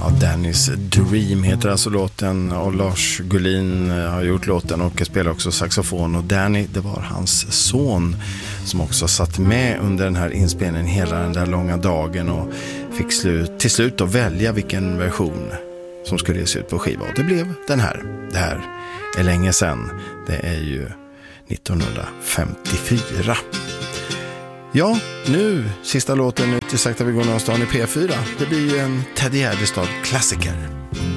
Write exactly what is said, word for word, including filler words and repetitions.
Ja, Danny's Dream heter alltså låten, och Lars Gullin har gjort låten och spelar också saxofon, och Danny, det var hans son som också satt med under den här inspelningen hela den där långa dagen och fick slut, till slut att välja vilken version som skulle ges ut på skiva, och det blev den här. Det här är länge sedan, det är ju nittonhundrafemtiofyra. Ja, nu, sista låten ut i Sakta vi går någonstans i P fyra. Det blir ju en Teddy Gärdestad klassiker.